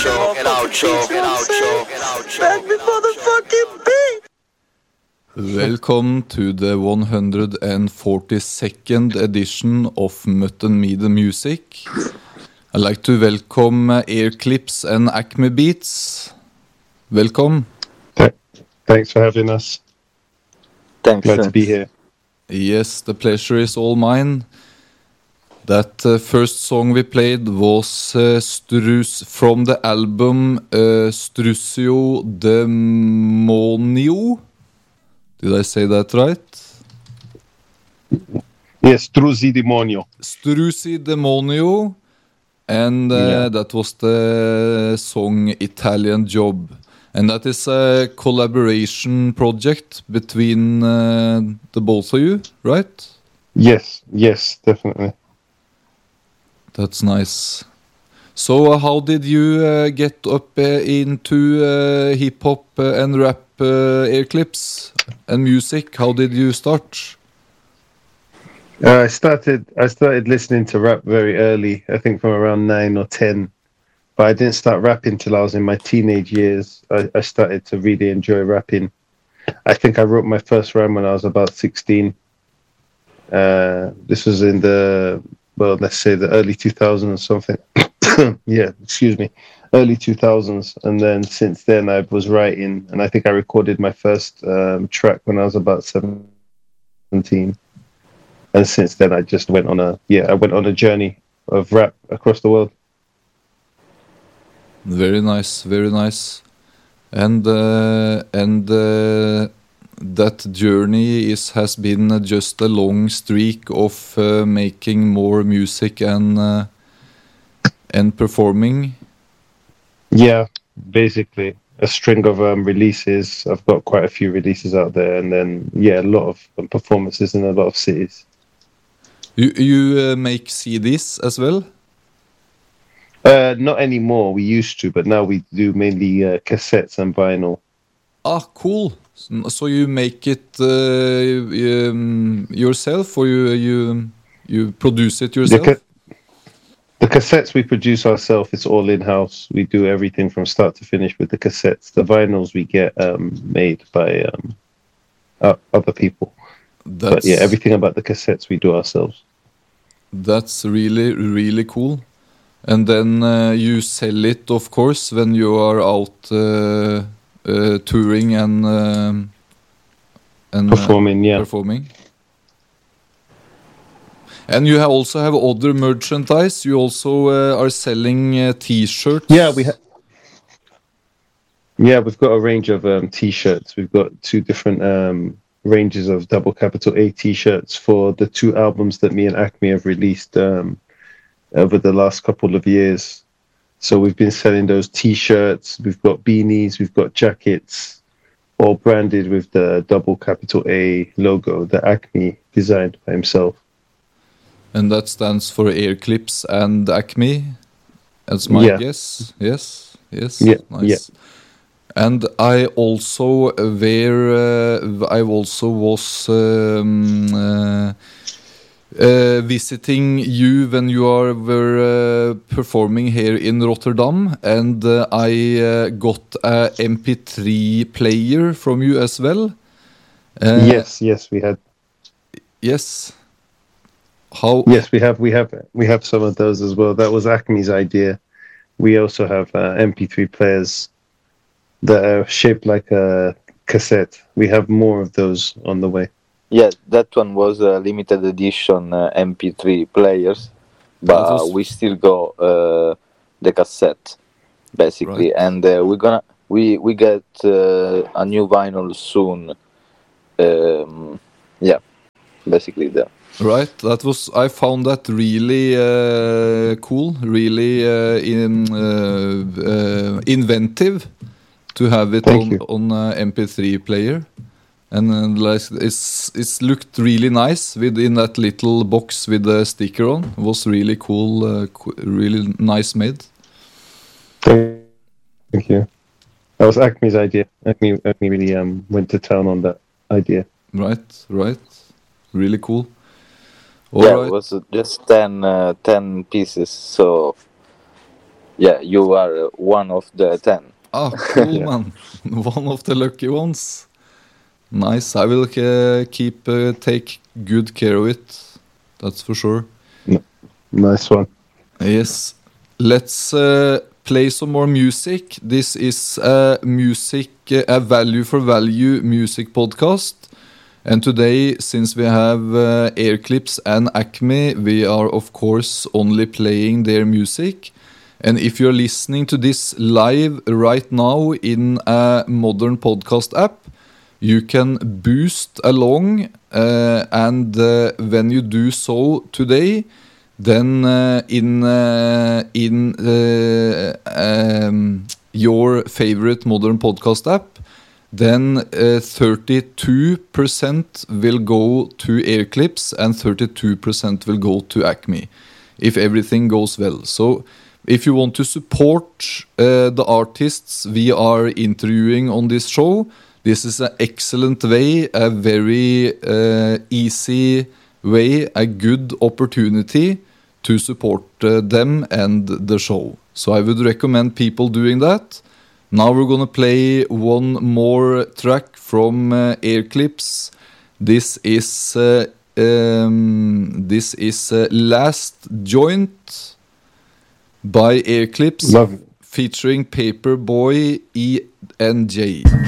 Back me motherfucking beat. Welcome to the 142nd edition of Mutton Me the Music. I'd like to welcome Air Clips and Acme Beats. Welcome. Thanks for having us. Thanks. Glad to be here. Yes, the pleasure is all mine. That first song we played was from the album Struzio Demonio. Did I say that right? Yes, Struzzi Demonio. Struzzi Demonio. And that was the song Italian Job. And that is a collaboration project between the both of you, right? Yes, definitely. That's nice. So how did you get up into hip-hop and rap Air Clips and music? How did you start? I started listening to rap very early, I think from around 9 or 10. But I didn't start rapping till I was in my teenage years. I started to really enjoy rapping. I think I wrote my first rhyme when I was about 16. This was in let's say the early 2000s or something. Early 2000s. And then since then I was writing, and I think I recorded my first track when I was about 17. And since then I just went on a journey of rap across the world. Very nice, very nice. And that journey has been just a long streak of making more music and performing. Yeah, basically a string of releases. I've got quite a few releases out there, and then a lot of performances in a lot of cities. You make CDs as well? Not anymore. We used to, but now we do mainly cassettes and vinyl. Ah, cool. So you make it yourself, or you produce it yourself? The cassettes we produce ourselves. It's all in-house. We do everything from start to finish with the cassettes. The vinyls we get made by other people. But everything about the cassettes we do ourselves. That's really, really cool. And then you sell it, of course, when you are out touring and performing. Performing. And you also have other merchandise. You also are selling T-shirts. We've got a range of T-shirts. We've got two different ranges of double capital A T-shirts for the two albums that me and Acme have released over the last couple of years. So we've been selling those T-shirts. We've got beanies. We've got jackets, all branded with the double capital A logo that Acme designed by himself. And that stands for Air Clips and Acme, as my guess. Yes. Nice. Yeah. And I also was visiting you when you were performing here in Rotterdam, and I got a MP3 player from you as well. Yes, we had. Yes. Yes, we have some of those as well. That was Acme's idea. We also have MP3 players that are shaped like a cassette. We have more of those on the way. Yeah, that one was a limited edition MP3 players, but we still got the cassette basically, right. And we get a new vinyl soon. Basically that. Right, I found that really cool, really inventive to have it on MP3 player, and it's looked really nice within that little box with the sticker on. It was really cool, really nice made. Thank you. That was Acme's idea. Acme really went to town on that idea. Right, really cool. It was just 10 pieces, so Yeah, you are one of the 10. Ah, cool, man. One of the lucky ones. Nice. I will take good care of it. That's for sure. Nice one. Yes. Let's play some more music. This is a value for value music podcast. And today, since we have Airclips and Acme, we are of course only playing their music. And if you're listening to this live right now in a modern podcast app, you can boost along, and when you do so today, then in your favorite modern podcast app, then 32% will go to Airclips and 32% will go to Acme, if everything goes well. So if you want to support the artists we are interviewing on this show, this is an excellent way, a very easy way, a good opportunity to support them and the show. So I would recommend people doing that. Now we're gonna play one more track from Airclips. This is Last Joint by Airclips, featuring Paperboy ENJ.